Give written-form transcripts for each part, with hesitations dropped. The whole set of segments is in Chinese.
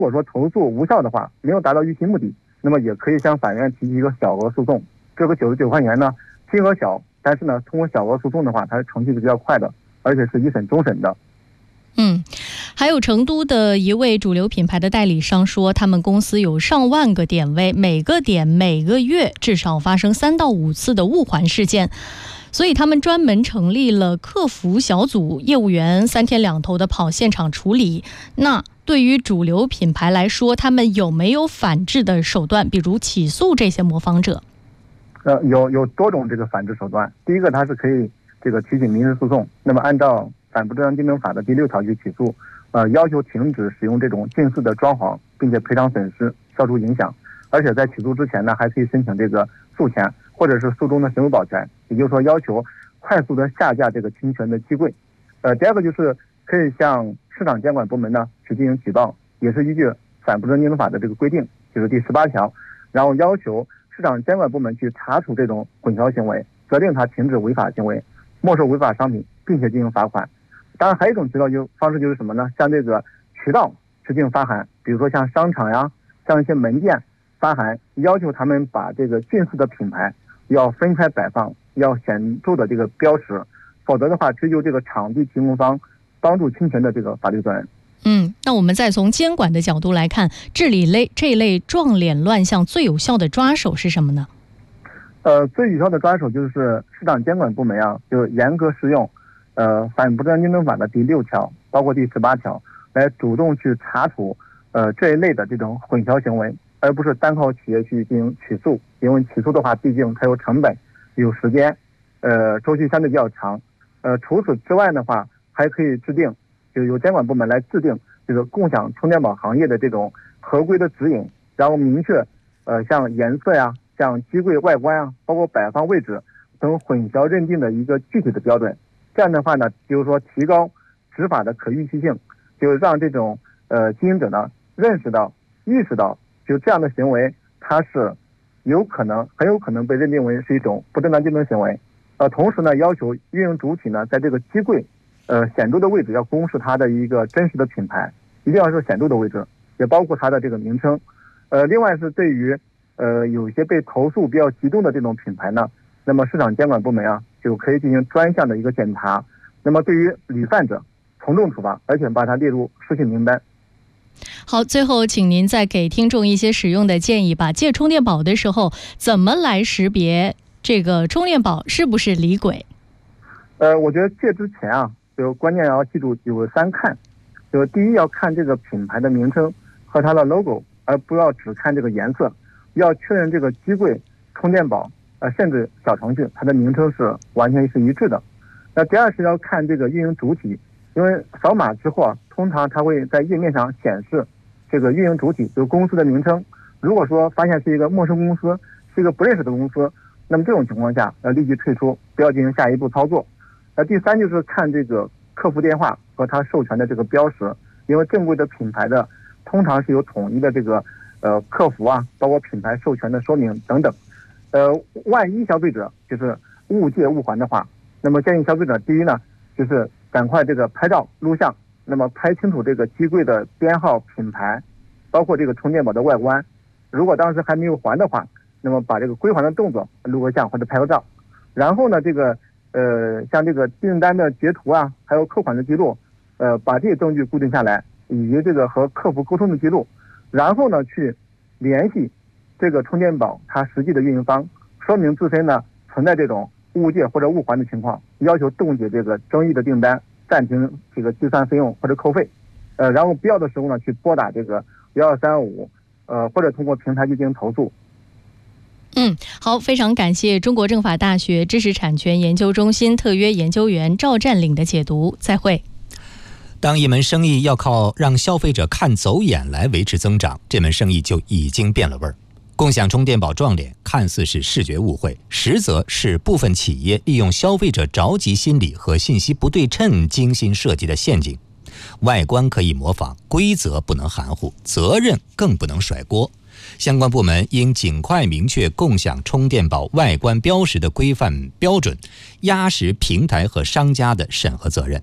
如果说投诉无效的话，没有达到预期目的，那么也可以向法院提起一个小额诉讼。这个99块钱呢，金额小，但是呢，通过小额诉讼的话，它的程序是比较快的，而且是一审终审的。 还有成都的一位主流品牌的代理商说，他们公司有上万个点位，每个点每个月至少发生3到5次的误还事件，所以他们专门成立了客服小组，业务员3天2头的跑现场处理。那对于主流品牌来说，他们有没有反制的手段，比如起诉这些模仿者？ 有多种这个反制手段。第一个，它是可以提起民事诉讼，那么按照反不正当竞争法的第6条去起诉，要求停止使用这种近似的装潢，并且赔偿损失，消除影响。而且在起诉之前呢，还可以申请这个诉权，或者是诉讼的行为保全，也就是说要求快速的下架这个侵权的机柜。第二个就是可以向市场监管部门呢去进行举报，也是依据反不正当竞争法的这个规定，就是第18条，然后要求市场监管部门去查处这种混淆行为，责令他停止违法行为，没收违法商品，并且进行罚款。当然还有一种渠道方式就是什么呢？向这个渠道去进行发函，比如说像商场呀，像一些门店发函，要求他们把这个近似的品牌要分开摆放，要显著的这个标识，否则的话追究这个场地提供方帮助侵权的这个法律责任。 那我们再从监管的角度来看，治理这类撞脸乱象最有效的抓手是什么呢？ 最有效的抓手就是市场监管部门就严格适用反不正当竞争法的第6条，包括第18条，来主动去查处这一类的这种混淆行为，而不是单靠企业去进行起诉。因为起诉的话，毕竟它有成本、有时间，周期相对比较长。除此之外的话，还可以制定，就由监管部门来制定这个共享充电宝行业的这种合规的指引，然后明确像颜色呀、像机柜外观啊，包括摆放位置等混淆认定的一个具体的标准。这样的话呢，就是说提高执法的可预期性，就让这种经营者呢认识到、意识到，就这样的行为它是很有可能被认定为是一种不正当竞争行为。同时呢，要求运营主体呢在这个机柜显著的位置要公示它的一个真实的品牌，一定要是显著的位置，也包括它的这个名称。另外是对于有一些被投诉比较集中的这种品牌呢，那么市场监管部门就可以进行专项的一个检查。那么对于屡犯者从重处罚，而且把它列入失信名单。 好，最后请您再给听众一些使用的建议吧。借充电宝的时候，怎么来识别这个充电宝是不是离轨？ 我觉得借之前就关键要记住有个3看，就第一要看这个品牌的名称和它的 logo， 而不要只看这个颜色，要确认这个机柜、充电宝甚至小程序它的名称是完全是一致的。那第二是要看这个运营主体，因为扫码之后通常它会在页面上显示这个运营主体，就是公司的名称。如果说发现是一个陌生公司，是一个不认识的公司，那么这种情况下要立即退出，不要进行下一步操作。第三就是看这个客服电话和它授权的这个标识，因为正规的品牌的通常是有统一的这个客服包括品牌授权的说明等等。万一消费者就是误借误还的话，那么建议消费者第一呢，就是赶快这个拍照录像，那么拍清楚这个机柜的编号、品牌，包括这个充电宝的外观。如果当时还没有还的话，那么把这个归还的动作录个像或者拍个照。然后呢，这个像这个订单的截图还有扣款的记录，把这些证据固定下来，以及这个和客服沟通的记录，然后呢去联系这个充电宝它实际的运营方，说明自身呢存在这种误借或者误还的情况，要求冻结这个争议的订单，暂停这个计算费用或者扣费。然后必要的时候呢去拨打这个1235，或者通过平台去进行投诉。 好，非常感谢中国政法大学知识产权研究中心特约研究员赵占领的解读。再会。 当一门生意要靠让消费者看走眼来维持增长，这门生意就已经变了味儿。共享充电宝撞脸看似是视觉误会，实则是部分企业利用消费者着急心理和信息不对称精心设计的陷阱。外观可以模仿，规则不能含糊，责任更不能甩锅。相关部门应尽快明确共享充电宝外观标识的规范标准，压实平台和商家的审核责任。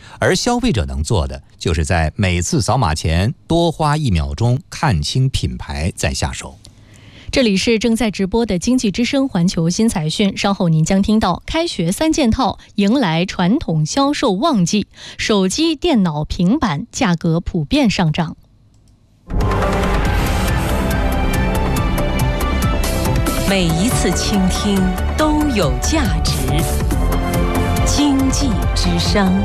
而消费者能做的，就是在每次扫码前多花1秒钟看清品牌再下手。 这里是正在直播的经济之声环球新财讯，稍后您将听到开学3件套迎来传统销售旺季，手机、电脑、平板价格普遍上涨。 每一次倾听都有价值，经济之声。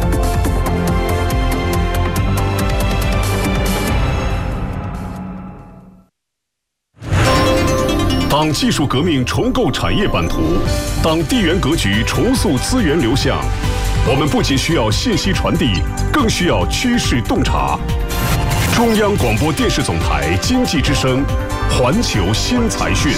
当技术革命重构产业版图，当地缘格局重塑资源流向，我们不仅需要信息传递，更需要趋势洞察。中央广播电视总台经济之声，环球新财讯。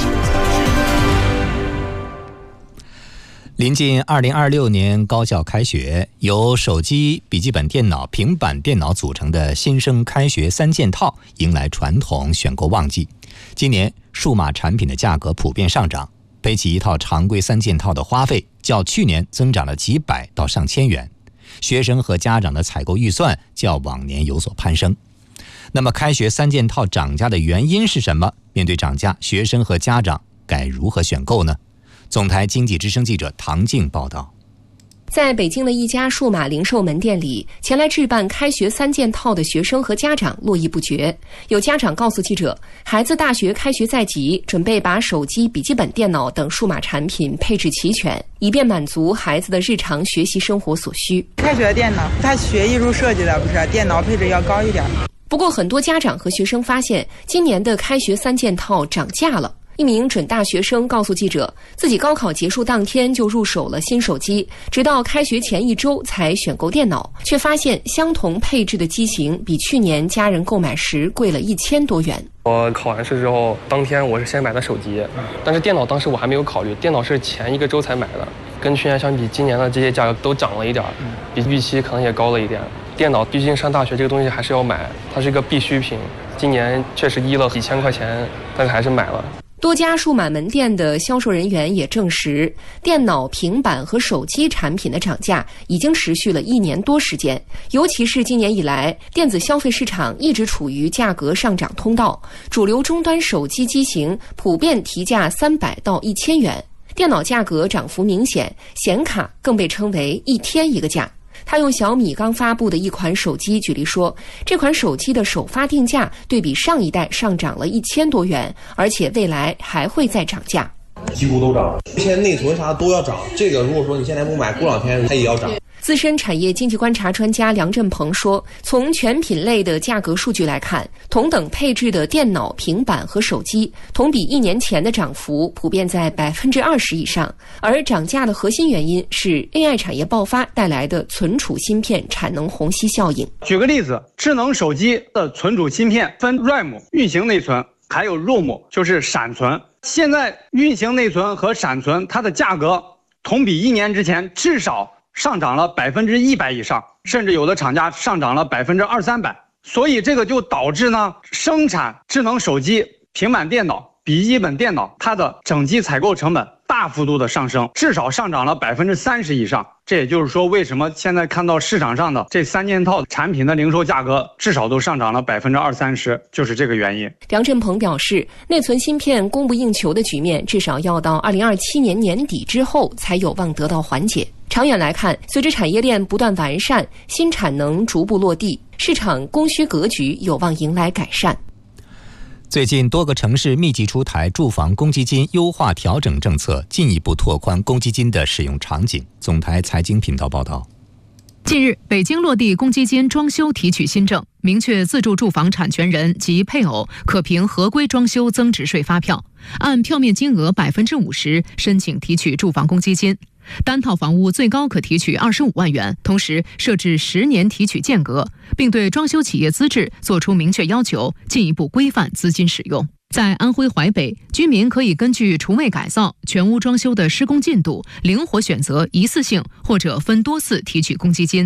临近2026年高校开学，由手机、笔记本电脑、平板电脑组成的新生开学3件套迎来传统选购旺季。今年数码产品的价格普遍上涨，背起一套常规3件套的花费较去年增长了几百到上千元，学生和家长的采购预算较往年有所攀升。那么开学3件套涨价的原因是什么？面对涨价，学生和家长该如何选购呢？总台经济之声记者唐静报道。 在北京的一家数码零售门店里，前来置办开学3件套的学生和家长络绎不绝。有家长告诉记者，孩子大学开学在即，准备把手机、笔记本电脑等数码产品配置齐全，以便满足孩子的日常学习生活所需。 开学的电脑，他学艺术设计的，不是电脑配置要高一点。 不过，很多家长和学生发现，今年的开学3件套涨价了。一名准大学生告诉记者，自己高考结束当天就入手了新手机，直到开学前1周才选购电脑，却发现相同配置的机型比去年家人购买时贵了1000多元。 我考完试之后，当天我是先买的手机，但是电脑当时我还没有考虑，电脑是前1个周才买的，跟去年相比，今年的这些价格都涨了一点，比预期可能也高了一点。电脑毕竟上大学这个东西还是要买，它是一个必需品，今年确实了几千块钱，但是还是买了。 多家数码门店的销售人员也证实，电脑、平板和手机产品的涨价已经持续了1年多时间。尤其是今年以来，电子消费市场一直处于价格上涨通道，主流终端手机机型普遍提价300到1000元，电脑价格涨幅明显，显卡更被称为1天1个价。他用小米刚发布的一款手机举例说，这款手机的首发定价对比上一代上涨了1000多元，而且未来还会再涨价。 几乎都涨，现在内存啥都要涨，这个如果说你现在不买，过2天它也要涨。 资深产业经济观察专家梁振鹏说，从全品类的价格数据来看，同等配置的电脑、平板和手机同比1年前的涨幅普遍在20%以上，而涨价的核心原因是 AI 产业爆发带来的存储芯片产能虹吸效应。 举个例子，智能手机的存储芯片分 RAM 运行内存，还有 ROM 就是闪存。现在运行内存和闪存它的价格同比1年之前至少上涨了100%以上，甚至有的厂家上涨了200-300%。所以这个就导致呢，生产智能手机、平板电脑、笔记本电脑它的整机采购成本大幅度的上升，至少上涨了30%以上。这也就是说，为什么现在看到市场上的这3件套产品的零售价格至少都上涨了20-30%，就是这个原因。 梁振鹏表示，内存芯片供不应求的局面至少要到2027年年底之后才有望得到缓解。长远来看，随着产业链不断完善，新产能逐步落地，市场供需格局有望迎来改善。 最近多个城市密集出台住房公积金优化调整政策，进一步拓宽公积金的使用场景。总台财经频道报道。 近日，北京落地公积金装修提取新政，明确自住住房产权人及配偶可凭合规装修增值税发票，按票面金额50%申请提取住房公积金。单套房屋最高可提取25万元，同时设置10年提取间隔，并对装修企业资质作出明确要求，进一步规范资金使用。在安徽淮北，居民可以根据厨卫改造、全屋装修的施工进度，灵活选择一次性或者分多次提取公积金。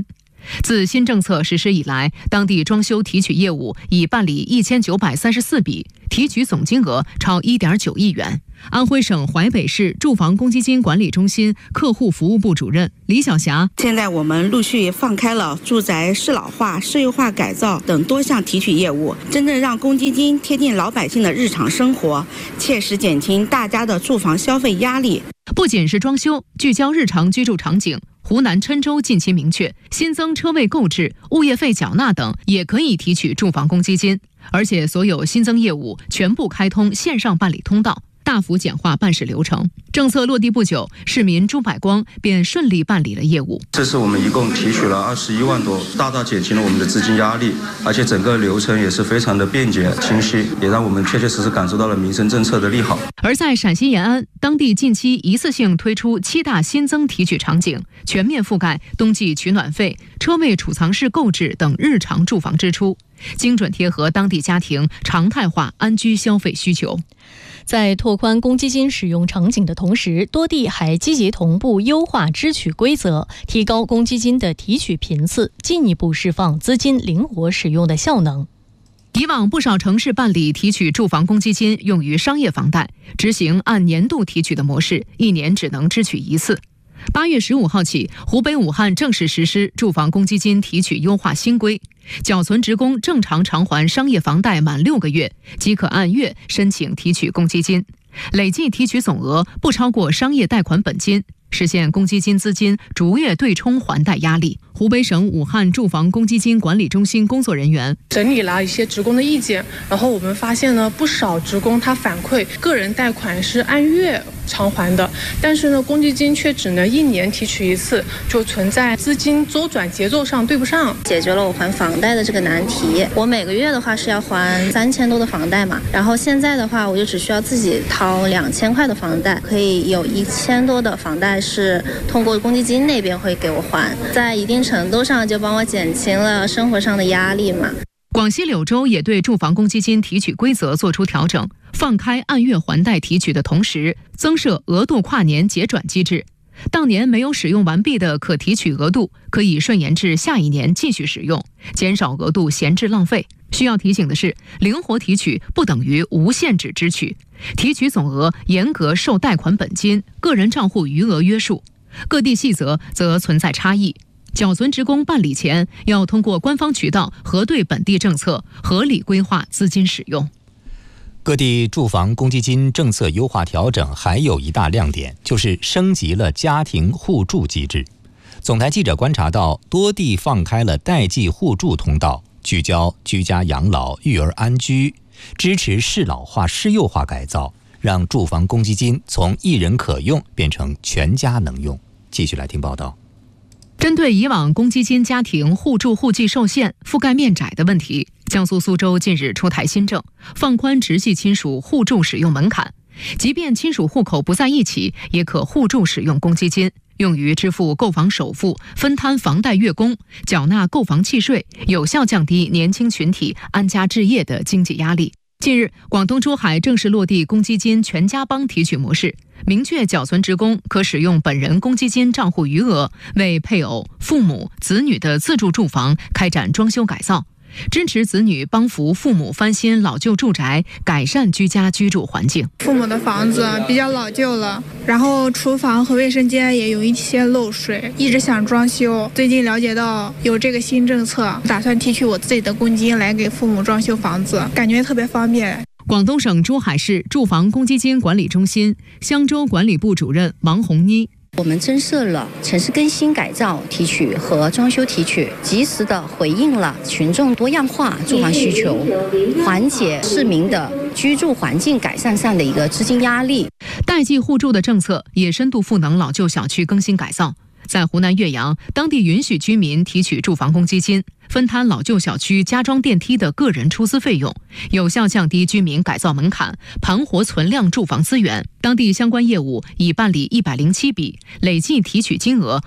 自新政策实施以来，当地装修提取业务已办理1934笔，提取总金额超1.9亿元。安徽省淮北市住房公积金管理中心客户服务部主任李晓霞： 现在我们陆续放开了住宅适老化、市优化改造等多项提取业务，真正让公积金贴近老百姓的日常生活，切实减轻大家的住房消费压力。 不仅是装修，聚焦日常居住场景，湖南郴州近期明确，新增车位购置、物业费缴纳等也可以提取住房公积金，而且所有新增业务全部开通线上办理通道，大幅简化办事流程。政策落地不久，市民朱百光便顺利办理了业务。 这次我们一共提取了21万多，大大减轻了我们的资金压力，而且整个流程也是非常的便捷清晰，也让我们确确实实感受到了民生政策的利好。 而在陕西延安，当地近期一次性推出7大新增提取场景，全面覆盖冬季取暖费、车位储藏室购置等日常住房支出，精准贴合当地家庭常态化安居消费需求。 在拓宽公积金使用场景的同时，多地还积极同步优化支取规则，提高公积金的提取频次，进一步释放资金灵活使用的效能。 以往不少城市办理提取住房公积金用于商业房贷，执行按年度提取的模式，1年只能支取1次。8月15号起，湖北武汉正式实施住房公积金提取优化新规，缴存职工正常偿还商业房贷满6个月，即可按月申请提取公积金，累计提取总额不超过商业贷款本金，实现公积金资金逐月对冲还贷压力。湖北省武汉住房公积金管理中心工作人员整理了一些职工的意见，然后我们发现呢，不少职工他反馈个人贷款是按月偿还的，但是呢，公积金却只能1年提取1次，就存在资金周转节奏上对不上。 解决了我还房贷的这个难题。我每个月的话是要还3000多的房贷嘛，然后现在的话我就只需要自己掏2000块的房贷，可以有1000多的房贷是通过公积金那边会给我还，在一定程度上就帮我减轻了生活上的压力嘛。 广西柳州也对住房公积金提取规则作出调整，放开按月还贷提取的同时，增设额度跨年结转机制。当年没有使用完毕的可提取额度，可以顺延至下一年继续使用，减少额度闲置浪费。需要提醒的是，灵活提取不等于无限制支取，提取总额严格受贷款本金、个人账户余额约束，各地细则则存在差异。缴存职工办理前要通过官方渠道核对本地政策，合理规划资金使用。 各地住房公积金政策优化调整还有一大亮点，就是升级了家庭互助机制。总台记者观察到，多地放开了代际互助通道，聚焦居家养老、育儿安居，支持适老化、适幼化改造，让住房公积金从一人可用变成全家能用。继续来听报道。 针对以往公积金家庭互助户籍受限、覆盖面窄的问题，江苏苏州近日出台新政，放宽直系亲属互助使用门槛，即便亲属户口不在一起，也可互助使用公积金，用于支付购房首付、分摊房贷月供、缴纳购房契税，有效降低年轻群体安家置业的经济压力。近日，广东珠海正式落地公积金全家帮提取模式，明确缴存职工可使用本人公积金账户余额为配偶、父母、子女的自住住房开展装修改造，支持子女帮扶父母翻新老旧住宅，改善居家居住环境。 父母的房子比较老旧了，然后厨房和卫生间也有一些漏水，一直想装修。最近了解到有这个新政策，打算提取我自己的公积金来给父母装修房子，感觉特别方便。 广东省珠海市住房公积金管理中心香洲管理部主任王红妮： 我们增设了城市更新改造提取和装修提取，及时的回应了群众多样化住房需求，缓解市民的居住环境改善上的一个资金压力。 代际互助的政策也深度赋能老旧小区更新改造。在湖南岳阳，当地允许居民提取住房公积金，分摊老旧小区加装电梯的个人出资费用，有效降低居民改造门槛，盘活存量住房资源。当地相关业务已办理107笔，累计提取金额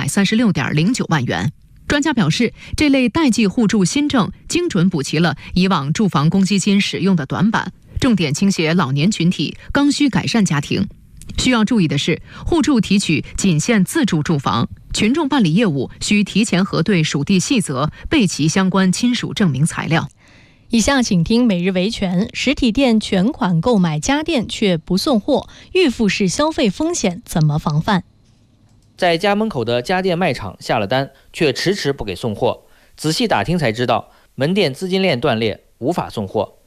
536.09万元。专家表示，这类代际互助新政精准补齐了以往住房公积金使用的短板，重点倾斜老年群体、刚需改善家庭。需要注意的是，互助提取仅限自住住房， 群众办理业务需提前核对属地细则，备齐相关亲属证明材料。 以下请听每日维权：实体店全款购买家电却不送货，预付式消费风险怎么防范？ 在家门口的家电卖场下了单，却迟迟不给送货。仔细打听才知道，门店资金链断裂，无法送货。